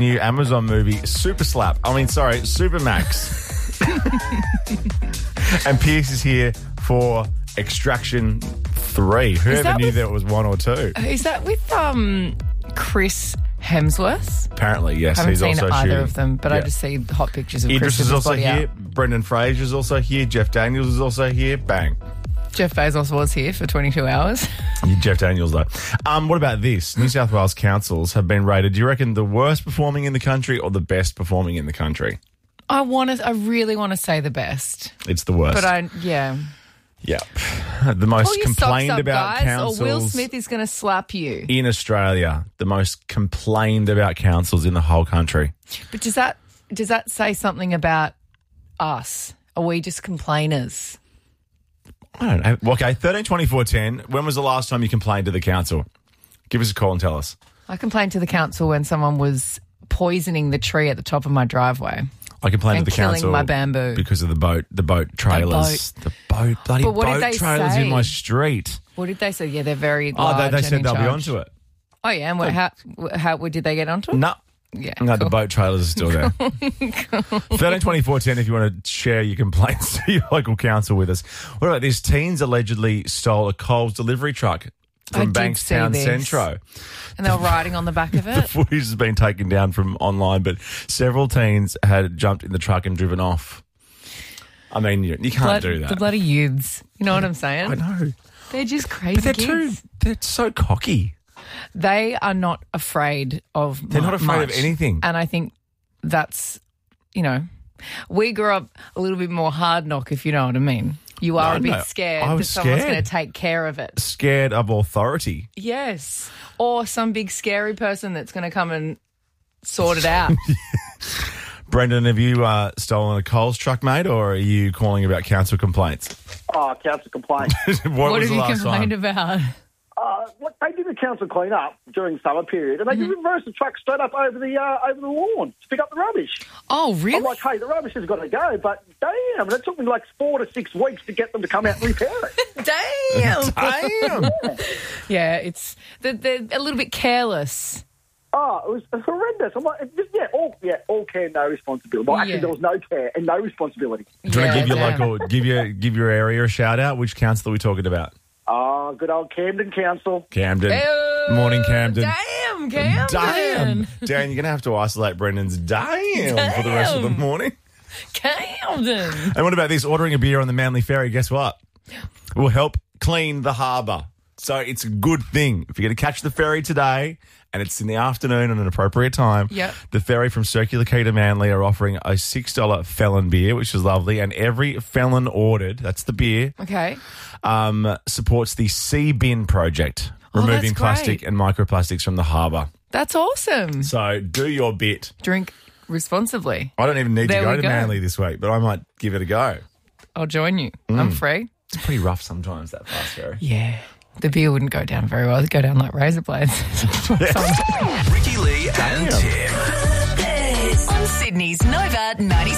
New Amazon movie, Supermax. And Pierce is here for Extraction 3. Whoever knew there was 1 or 2? Is that with Chris Hemsworth? Apparently, yes. I haven't he's seen also either shooting. of them, but I just see hot pictures of Idris Chris is also body here. out. Brendan Fraser is also here. Jeff Daniels is also here. Bang. Jeff Bezos was here for 22 hours. Jeff Daniels, though. What about this? New South Wales councils have been rated, do you reckon, the worst performing in the country or the best performing in the country? I really want to say the best. It's the worst. But Yep. The most Pull your complained socks up, about guys, councils or Will Smith is going to slap you. in Australia. The most complained about councils in the whole country. But does that say something about us? Are we just complainers? I don't know. Okay, 13 24 10. When was the last time you complained to the council? Give us a call and tell us. I complained to the council when someone was poisoning the tree at the top of my driveway. I complained and to the council killing my bamboo because of the boat trailers. The boat bloody But what did boat they trailers say? in my street. What did they say? Yeah, they're very Oh, large they said and they'll be in charge. onto it. Oh, yeah. And how did they get onto it? No. Yeah. No, cool. the boat trailers are still there. 13 24 10 if you want to share your complaints to your local council with us. What about this? Teens allegedly stole a Coles delivery truck from Bankstown Centro. And they were riding on the back of The it. footage has been taken down from online, but several teens had jumped in the truck and driven off. I mean, you can't do that. The bloody youths. You know what I'm saying? I know. They're just crazy But kids. they're so cocky. They are not afraid of They're not afraid of much. anything. And I think that's, we grew up a little bit more hard knock, if you know what I mean. You are a bit scared I that was someone's scared. going to take care of it. Scared of authority. Yes. Or some big scary person that's going to come and sort it out. Brendan, have you stolen a Coles truck, mate, or are you calling about council complaints? Oh, council complaint. what was have the you last complained time? about? What they did the council clean up during summer period, and they just reversed the truck straight up over the lawn to pick up the rubbish. Oh, really? I'm like, hey, the rubbish has got to go, but damn, and it took me like 4 to 6 weeks to get them to come out and repair it. Damn. Damn. Yeah, they're a little bit careless. Oh, it was horrendous. I'm like, all care, no responsibility. Well, actually, Yeah. there was no care and no responsibility. Do you want to give your damn. give your area a shout out? Which council are we talking about? Oh, good old Camden Council. Camden. Oh, Morning, Camden. Damn, Camden. Damn. Dan, you're going to have to isolate Brendan's damn for the rest of the morning. Camden. And what about this? Ordering a beer on the Manly Ferry, guess what? It will help clean the harbour. So it's a good thing. If you're going to catch the ferry today and it's in the afternoon at an appropriate time, Yep. the ferry from Circular Quay to Manly are offering a $6 Felon beer, which is lovely. And every Felon ordered, that's the beer, Okay. supports the Sea Bin project, Oh, removing that's plastic great. and microplastics from the harbour. That's awesome. So do your bit. Drink responsibly. I don't even need There to go we to go. Manly this week, but I might give it a go. I'll join you. Mm. I'm free. It's pretty rough sometimes, that fast ferry. Yeah. The beer wouldn't go down very well. It'd go down like razor blades. Ricky Lee and Tim. On Sydney's Nova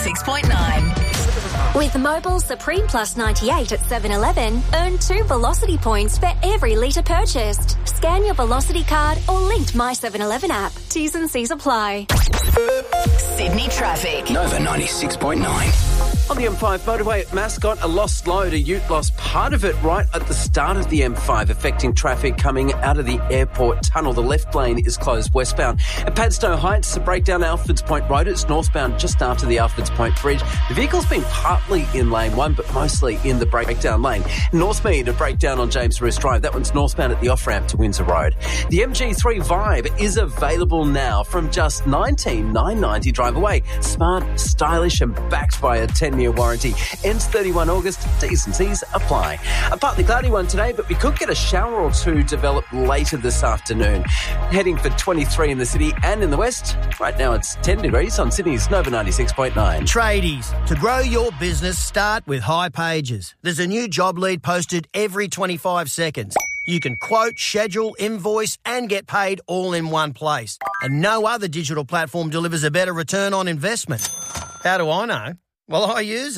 96.9. With Mobile Supreme Plus 98 at 7-Eleven, earn 2 Velocity points for every litre purchased. Scan your Velocity card or linked My 7-Eleven app. T's and C's apply. Sydney traffic. Nova 96.9. On the M5 motorway at Mascot, a lost load. A ute lost part of it right at the start of the M5, affecting traffic coming out of the airport tunnel. The left lane is closed westbound. At Padstow Heights, a breakdown Alfords Point Road. It's northbound just after the Alfords Point Bridge. The vehicle's been partly in lane 1, but mostly in the breakdown lane. Northmead, a breakdown on James Roos Drive. That one's northbound at the off-ramp to Windsor Road. The MG3 Vibe is available now from just $19,990 drive away. Smart, stylish and backed by a 10-year warranty. Ends 31 August. T's and C's apply. A partly cloudy one today, but we could get a shower or two develop later this afternoon. Heading for 23 in the city and in the west. Right now it's 10 degrees on Sydney's Nova 96.9. Tradies, to grow your business, start with High Pages. There's a new job lead posted every 25 seconds. You can quote, schedule, invoice and get paid all in one place. And no other digital platform delivers a better return on investment. How do I know? Well, I use it.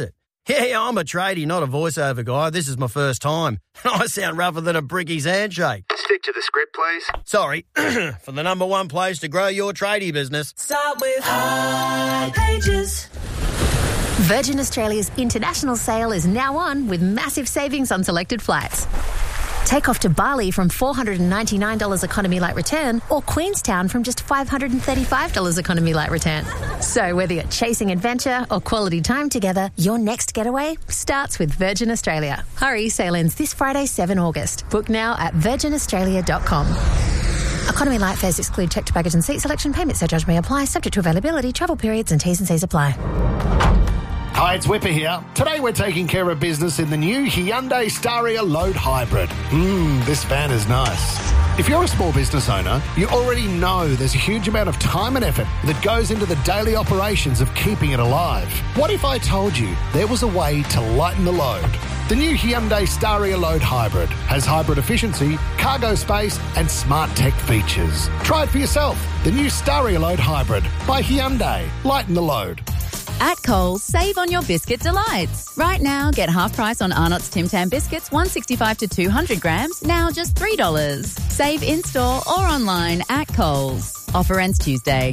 Yeah, I'm a tradie, not a voiceover guy. This is my first time. I sound rougher than a bricky's handshake. Stick to the script, please. Sorry. For the number one place to grow your tradie business. Start with High Pages. Virgin Australia's international sale is now on with massive savings on selected flights. Take off to Bali from $499 economy light return or Queenstown from just $535 economy light return. So whether you're chasing adventure or quality time together, your next getaway starts with Virgin Australia. Hurry, sale ends this Friday, 7 August. Book now at virginaustralia.com. Economy light fares exclude checked baggage and seat selection. Payment surcharge may apply, subject to availability, travel periods and T's and C's apply. Hi, it's Whipper here. Today we're taking care of business in the new Hyundai Staria Load Hybrid. This van is nice. If you're a small business owner, you already know there's a huge amount of time and effort that goes into the daily operations of keeping it alive. What if I told you there was a way to lighten the load? The new Hyundai Staria Load Hybrid has hybrid efficiency, cargo space and smart tech features. Try it for yourself. The new Staria Load Hybrid by Hyundai. Lighten the load. At Coles, save on your biscuit delights. Right now, get half price on Arnott's Tim Tam biscuits, 165 to 200 grams, now just $3. Save in-store or online at Coles. Offer ends Tuesday.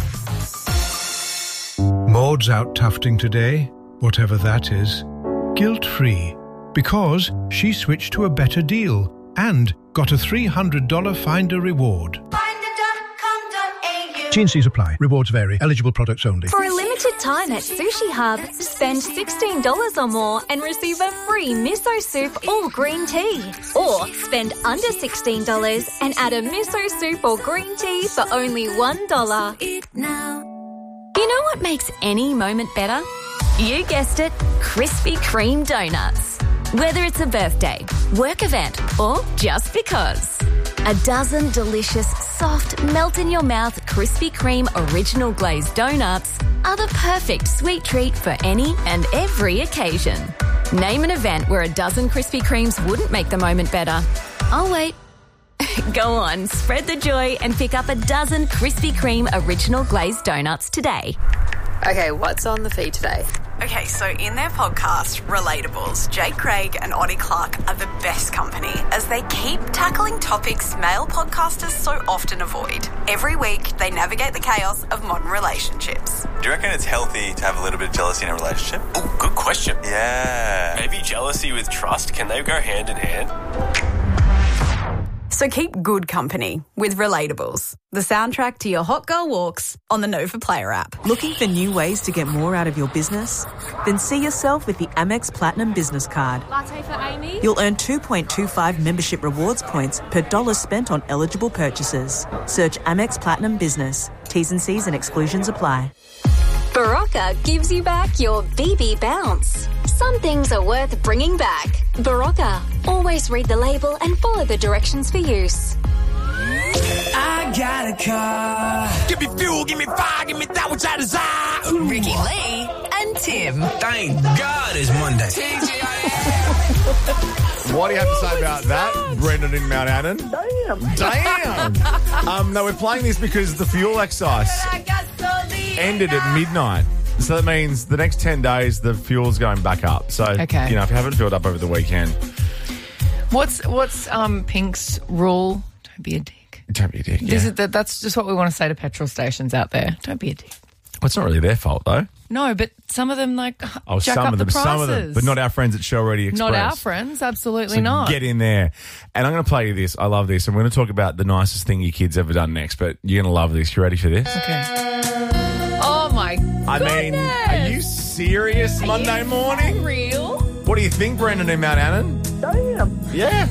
Maud's out tufting today, whatever that is, guilt-free, because she switched to a better deal and got a $300 Finder reward. T&Cs apply. Rewards vary. Eligible products only. For a limited time at Sushi Hub, spend $16 or more and receive a free miso soup or green tea. Or spend under $16 and add a miso soup or green tea for only $1. You know what makes any moment better? You guessed it, Krispy Kreme donuts. Whether it's a birthday, work event, or just because. A dozen delicious, soft, melt-in-your-mouth Krispy Kreme original glazed donuts are the perfect sweet treat for any and every occasion. Name an event where a dozen Krispy Kremes wouldn't make the moment better. I'll wait. Go on, spread the joy and pick up a dozen Krispy Kreme original glazed donuts today. Okay, what's on the feed today? Okay, so in their podcast, Relatables, Jake Craig and Oddie Clark are the best company as they keep tackling topics male podcasters so often avoid. Every week, they navigate the chaos of modern relationships. Do you reckon it's healthy to have a little bit of jealousy in a relationship? Oh, good question. Yeah. Maybe jealousy with trust, can they go hand in hand? So keep good company with Relatables, the soundtrack to your hot girl walks on the Nova Player app. Looking for new ways to get more out of your business? Then see yourself with the Amex Platinum Business Card. Latte for Amy? You'll earn 2.25 membership rewards points per dollar spent on eligible purchases. Search Amex Platinum Business. T's and C's and exclusions apply. Barocca gives you back your BB bounce. Some things are worth bringing back. Barocca. Always read the label and follow the directions for use. I got a car. Give me fuel, give me fire, give me that which I desire. Ricky Lee and Tim. Thank God it's Monday. What do you have to say about that, Brendan in Mount Annan? Damn. No, we're playing this because the fuel excise ended at midnight. So that means the next 10 days, the fuel's going back up. So, okay. You know, if you haven't filled up over the weekend. What's Pink's rule? Don't be a dick. Don't be a dick, yeah. That's just what we want to say to petrol stations out there. Don't be a dick. Well, it's not really their fault, though. No, but some of them, jack up the prices. Some of them, but not our friends at Shell Ready Express. Not our friends, absolutely not. Get in there. And I'm going to play you this. I love this. I'm going to talk about the nicest thing your kid's ever done next, but you're going to love this. You ready for this? Okay. Oh, my goodness. I mean, are you serious Monday morning? Real? What do you think, Brendan in Mount Annan? Damn. Yeah.